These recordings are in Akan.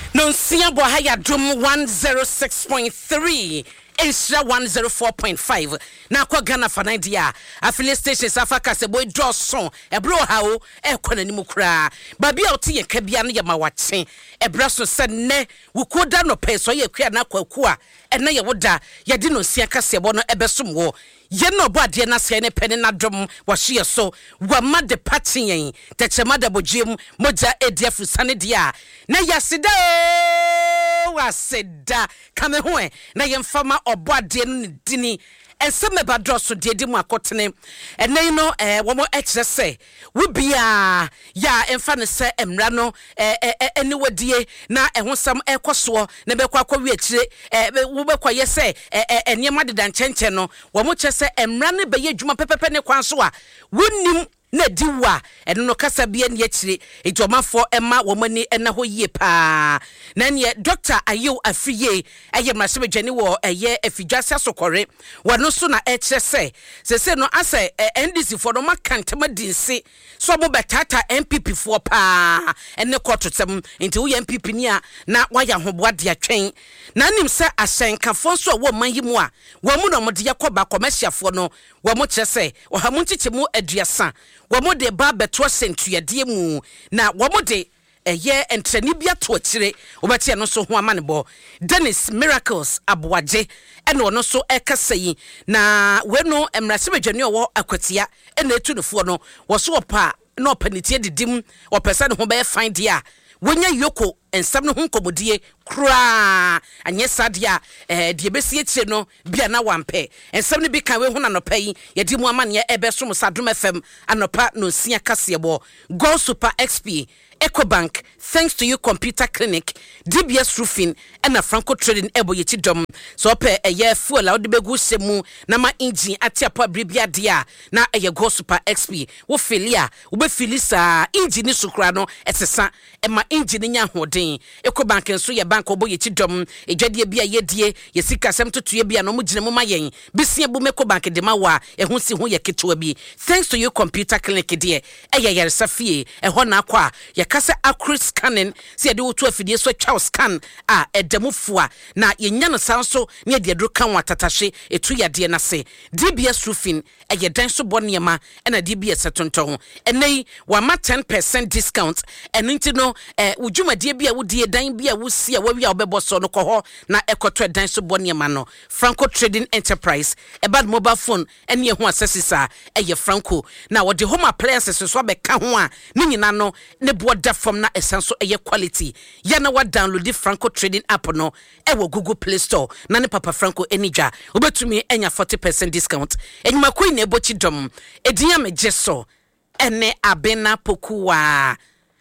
No Siabo Hayadrum 106.3. Extra 104.5. Na kwa Ghana Fanadia. Affiliate stations Africa se boy draw song. E bro how e kwana ni mukra. Babi oti ye kabia no ya mawache. E braso said ne wukoda no peso ye kwa na kwa e na ye woda ye di no sia kase bo no ebesom wo. Ye no bo ade na se ne pene na dom wo hye so. Wa ma de party yen. Techema da bogiem moja edef sane dia. Na yasida waseda kame ho na yemfama obade no dini enseme badroso de di mu akotene enen no wo mo ekire se wo bia ya emfa ne se emra no eni wadie na ehosam ekoso na bekwa akwa akire wo bekwa ye se eniema de dan chenche no wo mo che se emra ne beye dwuma pepepe ne kwan so a wonnim na diwa eno no kasa bia ne akire ejomafo ema wo mani ena ho yie pa na ne Dr. Ayew Afiye eye mrasebe dwane wo eye afidwase asokore wono so na ekire se no ase NDC for no makantama dinse so bo betata MPP for pa ene kototem nti wo MPP ni a na waya hoboade atwen na nim se asenkafo so wo manyimu a wo mu no mode yakoba commercialfo no wo mo kire se wo ha mu nchichemu aduasa wo mo de ba beto sentuade mu na wo mo de eye entreni bia to akire obati no so ho amanebo Dennis Miracles Aboaje ene ono so ekasayi na we no emrase bedwane owo akwatia ene etunefo no wo so opa na opanitie didim opesa ne ho be find dia wonya yoko ensam no ho nkomodie kra anye sadia de besie kire no bia na wampe ensam ne bi kan we ho na no pai ye di mu amane ebesom Sadom FM anopa no sia kasebo Go Super XP Ecobank, thanks to you Computer Clinic, DBS Roofing, and a Franco Trading Ebo Yechidom. So pe a year full out the begu semu, na ma engine atia pa bribia dia, na a ye Go Super XP, wo filia, ube filisa, engine sukrano, etesa, and ma engine nya hodin. Ecobank and so ya bank obo yechidom, a jadi bia ye die, ye sika sem to ye bia no mujinemo mayen, bisia bu Ecobank de mawa, e hunsi hu ye kitwebi. Thanks to you Computer Clinic die, a ye safie, a hona kwa, kasa accurate scanning se de woto afidie so twa scan a edamufo a na yenya no sanso ne de dro kan watatahye etu yade na se DBS Roofing eye dan so boniema na DBS tonton enei wa ma 10% discount enunti no wudwumadie bia wodie dan bia wosi a wawi a obebo so no koho na ekoto dan so boniema no Franco Trading Enterprise bad mobile phone ene ho accessories a eye Franco na wode home appliances so beka ho a ne nyina no ne from na essential air quality. Yana wa download the Franco Trading app no ewo Google Play Store. Nane Papa Franco enija. Ubetumi enya 40% discount. Enyuma koi ne bochi dom. Ediya me jeso. Ene abena pokuwa.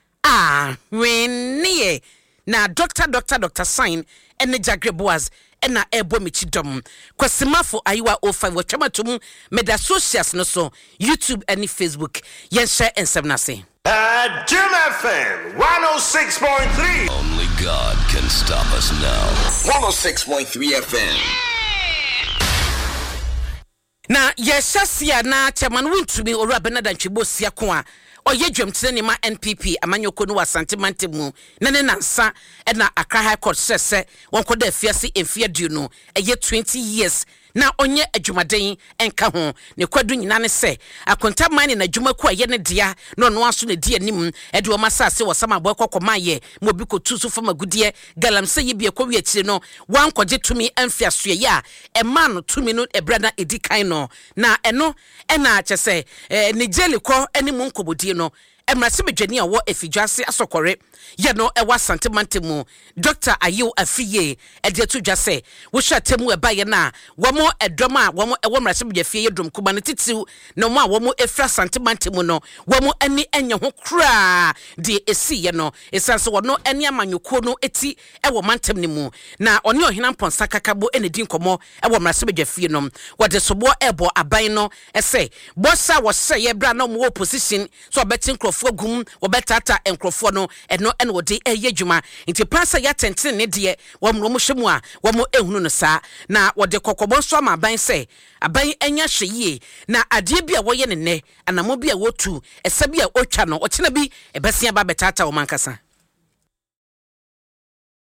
Wenye. Na Dr. Sign. Ene Jagre Boaz. Ena ebo michidom. Kwa simafo ayiwa 05 wachama tumu meda socials no so YouTube and Facebook. Yensha ensemnase. Jim FM 106.3. Only God can stop us now. 106.3 FM. Na yeshasia na chairman wuntumi ora benada ntwebo sia ko a oye dwamtene ne ma NPP amanyoko no wasante mantemu na ne nansa na Accra High Court sese wonkoda afiase emfia du no eye 20 years na onye adwumaden enka ho ne kwadu nyina ne se akonta man na adwuma ku aye ne dia no no aso ne dia nim ede o masase wo sama boy kokoma ye mobi ko tusu fama gudie galamse ye bia kowi akire no wankogye tumi amfiaso ye a ema no tumi no ebrada edikan no na eno ena kyese ne jeli ko eni mu nkobodie no emrase bedwani a wo afidwase asokore ye no ewa santimantemu Dr. Ayew Afiye ede to dwase wo hwa temu eba ye na wo mo edom a wo mo ewo mrase bedwafie ye dom kuma ne titiu na mo a wo mo efra santimantemu no wo mo ani enye ho kra de esi ye no esanse wo no ani amanyoko no eti ewo mantem ne mu na oni ohina mponsa kakabo ene din komo ewo mrase bedwafie no wo de sobo ebo aban no ese bosa wo se ye bra na mo opposition so betin gum wobetata enkrofo no eno ene wode eye dwuma nti pasa ya tentene ne de wo mro mo hwemu a wo mo ehunu no saa na wode kokobon so ma ban se aban enya hweye na ade bia wo ye ne ne anamo bia wotu esa bia otwa no o kina bi ebesia ba betata wo mankasa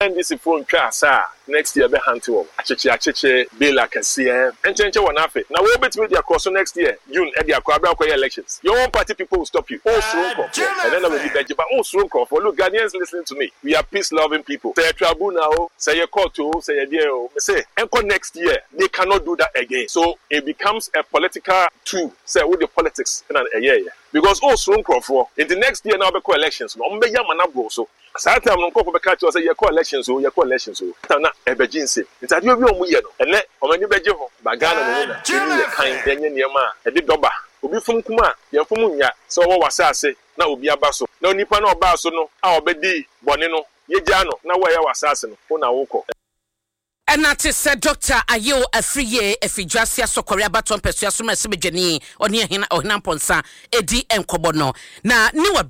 And this phone car, next year be hantu. Acheche Bela Cassia and change one half it. Now we'll bet with your course next year, June at the Aquabra elections. Your own party people will stop you. Oh, and then I will be better. But oh, for look, Ghanaians listening to me. We are peace loving people. Say a trouble now, say a call to, say a dear, say, and next year, they cannot do that again. So it becomes a political tool, say with the politics in a year. Because for in the next year now be elections. No be yamanabo so. Satam no ko be catch us say your elections so your elections so. Na ebejinse. Ntade obi omu ye no. Ene omani beje ho. Bagana no na. Ni ye kan denye niema e de doba. Obi fum kuma ye fum nya so wo wasase na obi aba so. Na onipa na oba so no a obedi bone no ye gya no na wo ye wasase no. Wo na wo ko. And that is Dr. Ayo Afriye Efidrasia Sokoria Baton Pesua Suma Sibejani Onia Hina Ponsa Edi Enkobono. Na niwa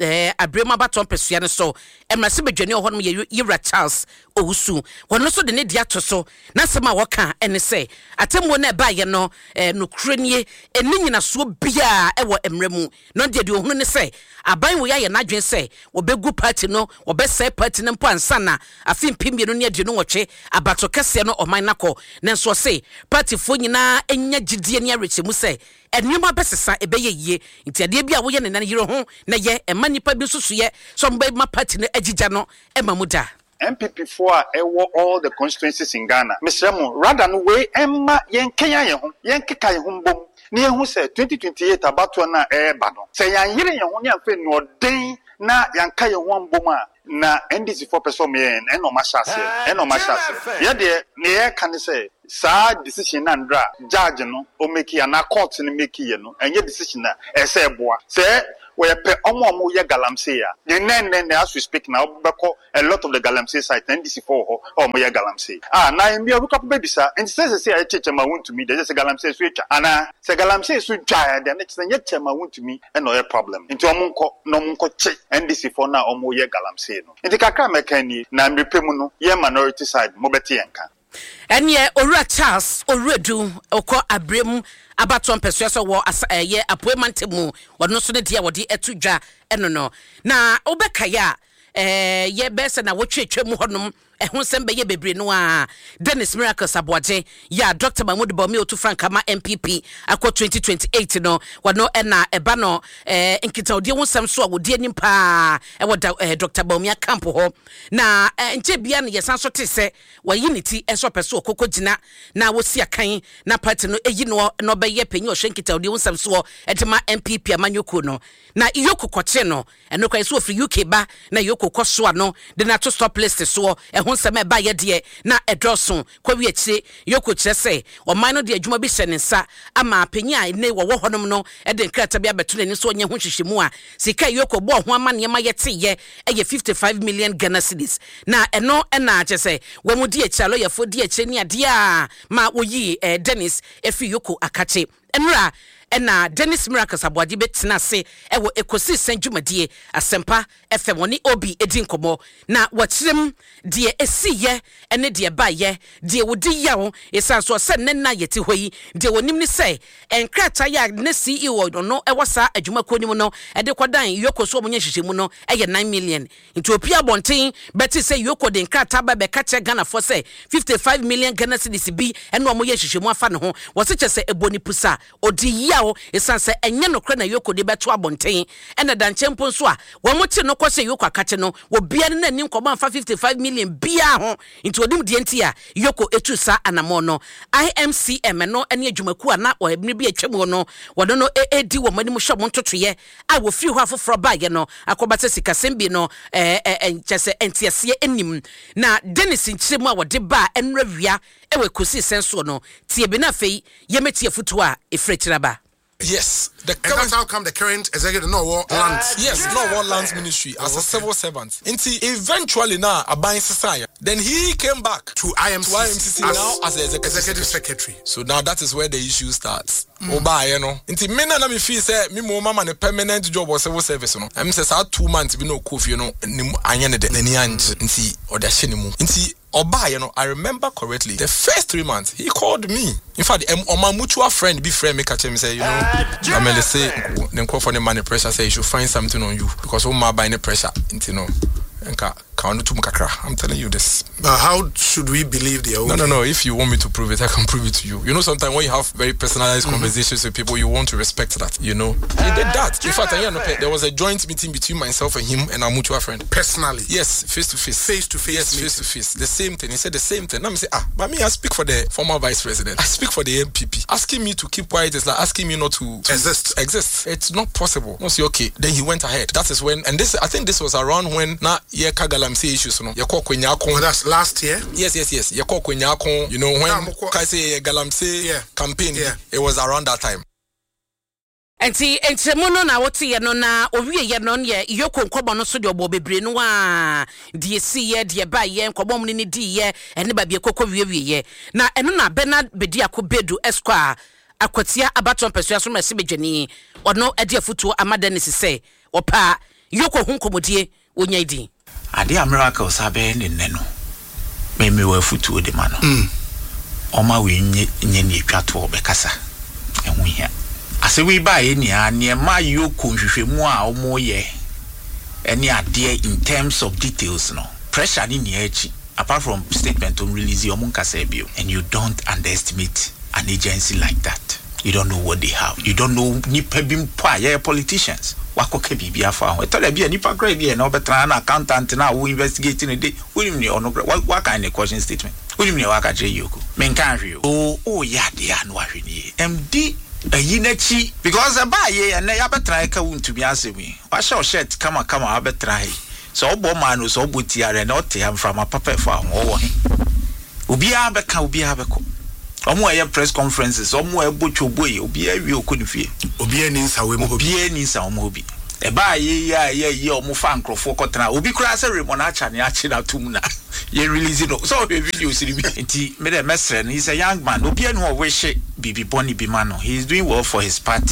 Abrema Baton Pesua so Emma Sibejani Honum Yira Charles Owusu. Wano so de ne diato so na sema waka ene se atemo na ba ye no krenie eni nyina so bia ewo emremu no de ohunu ne se aban wo ya ye nadwen se obegu party no obese party ne mpo ansa na afim pimbienu ne ade no woche abato kese no oman nako nenso se party fo nyina enya gidie ne arechemu se enwuma besesa ebeye yie ntiade bia wo ye ne yire ho na ye ema nipa bi susu ye so mba ma party ne agigya no ema muda MPP for all the constituencies in Ghana. Mr. Mo, rather no way, Emma yen Kenya yen keka yen bom. Ni hu say 2028 about na bado. Say yan yire yen ho ni afa no den na yan ka yen ho bom a na NDC for person me en no ma chance. En no ma chance. Ye de ne ye kan say sa decision na ndra judge no o make ya na court ni make ye no. Enye decision na e say boa. Say we pe omo ye galamsey ya nen as we speak now a lot of the galamsey site NDC for omo ye galamsey na me we couple baby sir and say I cheche ma want to me there say galamsey switch ana say galamsey switch try there next say cheche ma want to me and no problem into omo nko che NDC for na omo ye galamsey no into kakra mekani na mbepemu no ye minority side mo beti enka enye Owura Charles Oredu okọ Abrem Abaton Pesua so wo ye appointment mu wono so ne dia wodi etudwa eno no na obeka ya ye bese na wotwetwa mu honom ehun sembe ye bebre no a Dennis Miracles Aboaje ya Dr. Mahmoud Bawumia Otu Frankama MPP akọ 2028 no wono na eba no nkita odi wonsam so a wodi anim pa Dr. Bawumia camp ho na nche bia ne yesan so tese wayiniti enso peso okokogina na wosi akan na party no eyi no be ye penyi ohwe nkita odi wonsam so edema MPP amanyoko no na iyoko koche no eno kwa so ofri UK ba na iyoko koso no de na to stop list so honsame ba ye de na edroso kwa wi akire yoko kire se o man no de adwuma bi hyene nsa ama penya ne wo honom no e de nkrata bi abeto ne so onye ho hwehwemu a sika yoko bo ho ama ne ma yete ye eye 55 million Ghana cedis na eno na akese wo mu di akira lo yefo di akire ni ade a ma wo yi Dennis efi yoko akache enra ena Dennis Miracles Aboaje betina se ewo ekosi senjumadie asempa FM woni obi edi nkomo na wachirem die esiye ene die baye die wodi yawo esanso se nenna yeti hoyi die wonim ni se enkrata ya ne CEO no ewasa adwuma konim no ede kwadan yokoso omunye hwehwemu no eye 9 million into opia bonten beti se yoko de enkrata ba be kache Ghana for se 55 million Ghana cedis bi ene omoye hwehwemu afa ne ho wose se eboni pusa odi esanse enye no kra na yoko de beto abonten ena danchempo nso a wo mote no kwose yoko akache no wo bia ne nani nkoba 55 million bia ho into odim de enti a yoko etusa anamo no IMCM no ene adwumaku ana wo ebni bi atwemu no wodo no edi wo mani mu hwo ntotoye a wo firi ho afoforo baage no akobata sika sembi no chese entiase enim na Dennis nchiremu a wode ba enrawia ewe kosi senso no tie bi na fei yemetie futu a efrechiraba. Yes, and that's how come the current executive no war lands. Yes, no war lands ministry as a civil servant. Until eventually now a buying society. Then he came back to IMCC now as the executive secretary. So now that is where the issue starts. Oba you know. Until me na me feel say me mo mama a permanent job or civil service no. I mean say 2 months be no coffee you know anya ne de nani anje. Until oda hye ne mu. Until Oba, you know, I remember correctly. The first 3 months, he called me. In fact, my mutual friend, be friend, me catch him say, you know, I'm gonna say, then call for the money pressure, say you should find something on you because my buying the pressure, you know, I'm telling you this. How should we believe the old? No. If you want me to prove it, I can prove it to you. You know, sometimes when you have very personalized conversations with people, you want to respect that. You know, he did that. In fact, there was a joint meeting between myself and him and our mutual friend. Personally? Yes, face to face. Face to face. Yes, face to face. The same thing. He said the same thing. Now me say, but me, I speak for the former vice president. I speak for the MPP. Asking me to keep quiet is like asking me not to exist. It's not possible. No, say okay. Then he went ahead. That is when, and this, I think this was around when na ye Kagalamsey issues. No, that's last year. Yes. You know when I say Galamsey campaign, it was around that time. Enti mono na wote ye no na owie ye no ye yoko nkobo no so de obo bebre no a de si ye de ba ye nkobo mu ni di ye ene ba bie kokko wie ye na eno na Bernard Bediako Bedu Esquire akwatia abaton pesua so mase bedwani ono ade afutuo amada ne sese opa yoko hu nkomodie onya idi ade America sabe ne no me wa afutuo de ma no oma we nye ne twato obekasa ehu hia ase we ba ye ne ma yoko nhwehwemu a omo ye any idea in terms of details no pressure ni echi apart from statement on release your munkasebio and you don't underestimate an agency like that. You don't know what they have. You don't know nipa bimpa ye politicians wakoke bibia fa ho to le bia nipa kra bia na obetra na accountant na wo investigating dey we ni ono what kind of question statement we ni waka je yoko men kan hwe o ya de anu ahwe ni MD ayinachi because ba ye na ya betra ka wuntumi asemi wa show shirt kama abetra he so obo man so obo tiare na ote am from a papa fa ho wo he obia beko omo aye press conferences omo ebochoboye obia wi okonifie obia ni nsawe mo omo obi e ba ye omo fa nkrofo kotena obi kura se remon acha ne achi na tum na ye release no so the video siri bi enti me the mesre no he's a young man obia no wish bibi boni bi man no he is doing well for his party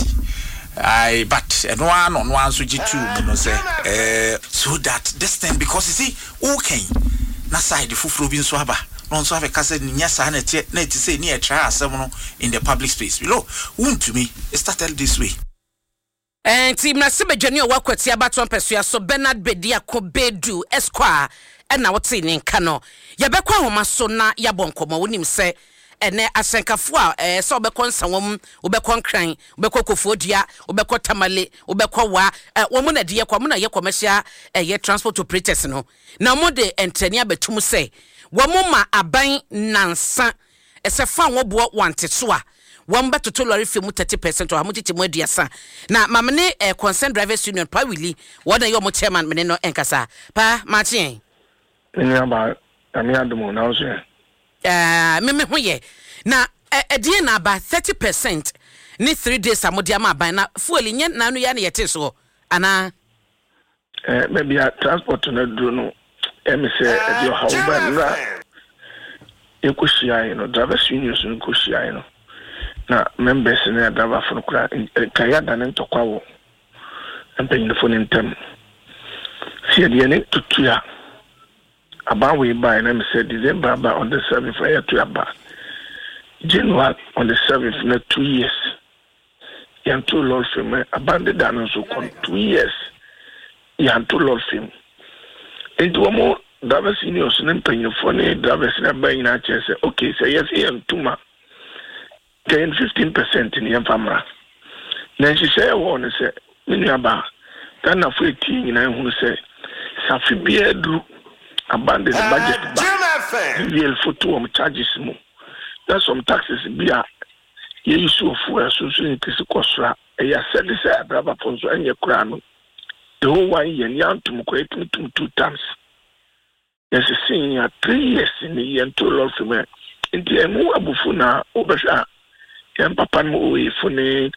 but no one so jitu no say so that this thing because you see okay na side fufuro bi nso aba no so have kase nya sa na ti say ni e try asem no in the public space below won't me it started this way team na sebedwani o wakwati abaton pesua so Bernard Bediako Bedu Esquire na wote ni nka no ye bekwa homa so na ya bonkomo wonim se ene asenkafo a so obekọ nsanwom obekọ nkran obekọ kofuodua obekọ tamale obekọ wa wo na de ye kwa mo na ye commercial ye transport operators no na mo de entani abetum se wo mo ma aban nansa ese fa wo bo wante so a wamba to lorry fee mu 30% o hamutiti mu aduasa na mamne concerned drivers union pa wili wona yo mo chairman mene no enkasa pa martin nya ba amiadumo na so meme hoye na edie na ba 30% ni 3 days amodia ma ban na fuel nye na no ya na yete so ana maybe transport na duro no emise edio how ba na ekoshia no drivers union so ekoshia no na members na driver for kura kaya da na ntokwa wo empenyin fo ne ntem sie de ne tutua about we buy and I said December about on the 7th for to about January on the 7th na 2 years yan to lord film abandoned and so 2 years yan to lord film into more drivers in your son penny for ne drivers na buy na chese okay say yes yan tuma 15% in yan famra na she say won say mini aba dan na 14 na hu say safi bia dru abandon the budget back. Real photo charges mo. There's some taxes be a ye issue for so increase cost. I said this I driver for so any crown. The whole 1 year yan to create 2 times. There's a senior 3 years in the year to lord for me. In the mo abufuna obesha yan papa mo we for ne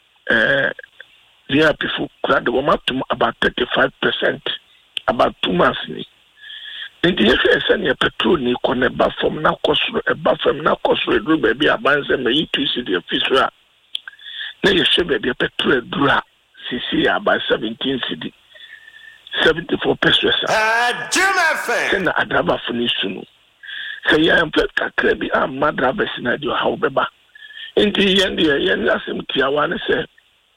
VIP for crowd about 35% about 2 months ni. Ndi yefe sene petrol ni kone ba from na kosro e ba from na kosro dru baby abanze me yitu the officer na yeshe baby petrol dura cc about 17 cedi 74 pesos sena adaba funi sunu se ya empet kakra bi amma drivers na dio how beba ndi yende asem tiawa ne se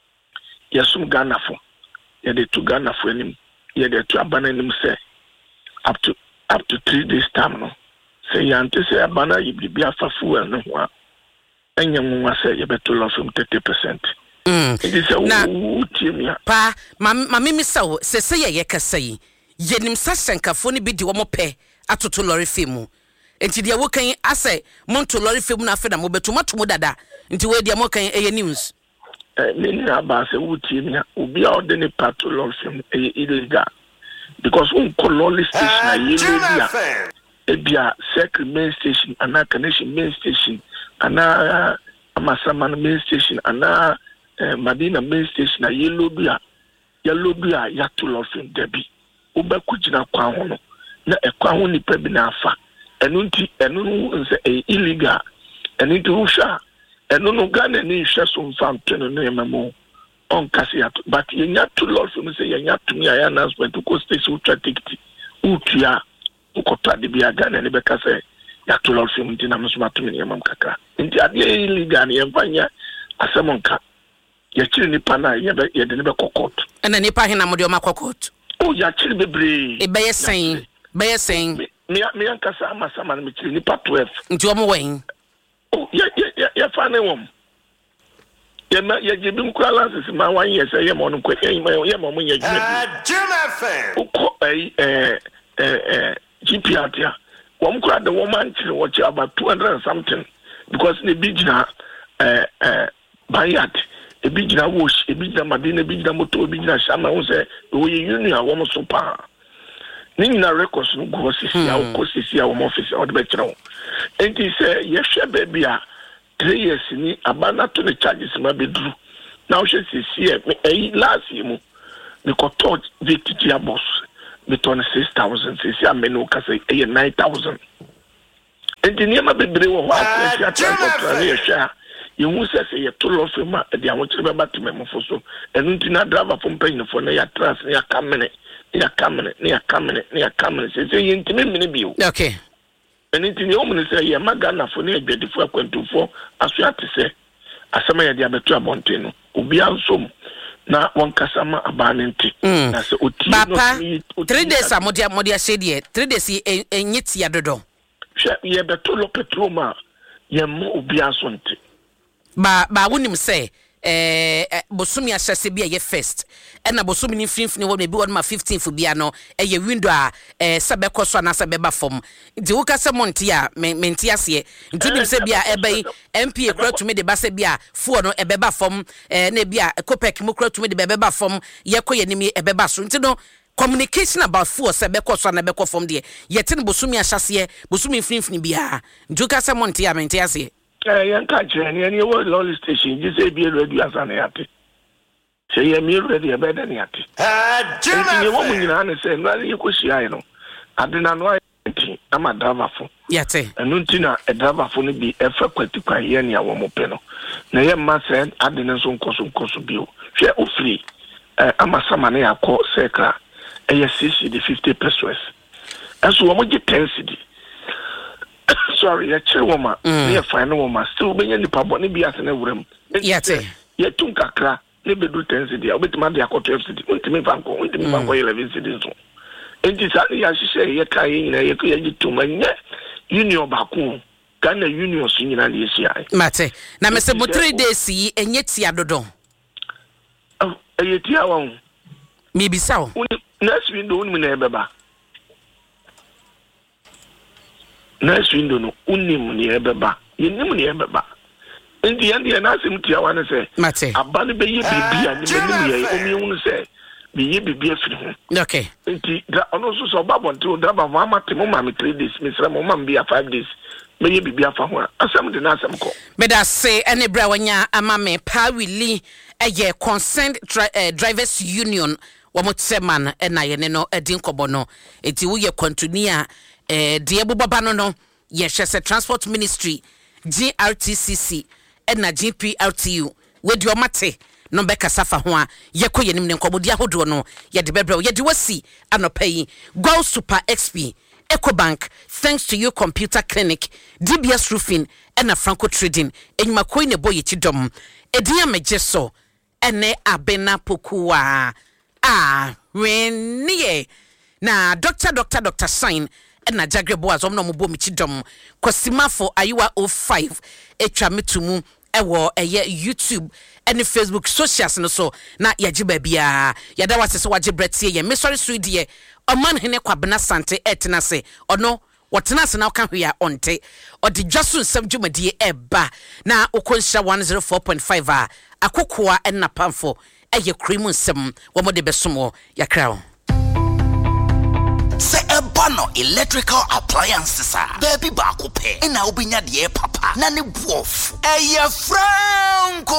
yesum Ghana fo ye de tu Ghana fo enim ye de tu abana enim se up to 3 days time no say yante say abana yibi afa fuel no ho a enya nwa say ye beto loss from 30%. It is a pa mami saw say ye kasa yi yenim sasenkafo ne bi di wo mo pe atoto lorry femu enti dia wo kan ase monto lorry femu na afa na mo beto matomo dada enti we dia mo kan eye news many about say wuti mi obi a ode ne patrol lorry femu illegal because un kololi station na yelo bia secret main station ana connection main station ana Amasaman main station ana Madina main station na yelo bia ya to lofin debi oba kujina kwa hono na ekwa ho nipa bi na afa enu nse illegal enu nti rusha enu no Ghana ni hwe so mfam teno no memo on kasi ato but yenya to lofin say yenya to me ya announcement ko station strategy utia ukota de bia Ghana ne be kase ya to lofin nti na msuma to me yemam kakra nti ade illegal ne yemfanya asemonka ya chiri nipa na ye de ne be kokot ena nipa hena mo de o makokot oh ya chiri bebre e be yesen me ankasa amasama na me chiri nipa 12 nti o mo wen oh ya fa ne wom ya jibi nkura lances ma 1 year say ye mo no kwa ye mo nya juma Jim FM uko GP atia wom kura the woman chiri watch about 200 and something because the bijina bayat ebijina wash ebijina Madina ebijina moto ebijina shama won say we union a wo so pa ni na records no go sisi a wo sisi a wo office o de be kire wo enti say ye hwe baby a 3 years ni abana to the charges ma bedru now she sisi e last year mu me ko touch victory boss me turn 6,000 sisi a me no ka say 9,000 enti ni ma bebre wo ho a transport ye hwe you say you told off him at the Amocheba Batman for so, and Untina driver from paying for near trust near coming, say you intimate me. Okay. And it's in the woman say, yeah, Magana for near 24.24, as we have to say, as some of the Abetua Monteno, Ubian Sum, now one Casama abanenti. Papa, 3 days are Modia said yet, 3 days and yet Yadodo. Ye betulo petroma, ye mo Ubian Sonti. Ba wonim say bosumi ahyase bia ye first na bosumi ni finfini wo be won ma 15th bia no ye window a sebekọ so na sebeba fom nti wo ka se monti a menti ase nti nim se bia ebai MPA kura tumi de ba se bia fuo no ebeba fom na bia Kopek mu kura tumi de beba fom ye kọ ye nimi ebeba so nti no communication about fuo sebekọ so na bekọ fom de ye tin bosumi ahyase bosumi finfini bia nti wo ka se monti a menti ase yanka cheni any word lolly station you say be ready as an yati say you me ready better than yati you want me na say na you ko shia no adena no ayati ama driver fo yate enu ntina e driver fo no bi e fa kwatikwa ye ne awo mo pe no na ye ma say adena so nkoso bio hwe ofri ama sama na yakọ sekra e ye 60 the 50 pesos aso wo mo je 10 cedi sorry, a chair woman, near final woman, still being any pub, maybe as an every. Yet, Tunkakra, never do 10 city, I'll bet my dear quarter city, with me, Banco, with me, Banco 11 cities. And it's only as you say, you're carrying a year to my union Baku, Ghana Union Senior and ECI. Mate, now, Mr. 3 days see, and yet see a dodo. Oh, a year one. Maybe so. Next window, never. Next window no unim ni ebeba yenim ni ebeba ndi ande na asem tia wane se mate abane be ye bibia ni menim ye omi unu se be ye bibia firi ho okay nti da ono so so babo nti da ba ma mate mo ma me 3 days me sra mo ma me bia 5 days me ye bibia fa ho asem de na asem ko me da say ene bra wanya ama me pa wili eye concerned drivers union wo motseman na ye ne no edin kobo no enti wo ye continue die bobaba no ye hwese transport ministry GRTCC na GPRTU we di omate no be kasafa ho a ye kọ yenim ne nkobodi ahodo no ye de bebre ye de wasi anopai Go Super XP Ecobank thanks to you computer clinic DBS roofing na Franco trading enyuma koi ne boye chidom ediya mejeso ene abena pokuwa wenye na Dr. Sign na Jagre Boaz omno mo bo mi chidom Kosimafo Ayiwa 05 etwa metumu ewo eye YouTube and Facebook socials no so na yaji bia yada wasese waje bretie ye me sorry suidie oman hene kwabena sante etena se ono wotena se na oka hwea onte odi dwaso nsam dwumadie eba na okonsha 104.5 a akokoa enna pamfo eye cream nsam wo mo de besomo yakra Se ebano electrical appliances baby ba ko pe na obinya de papa na ne buof eye franco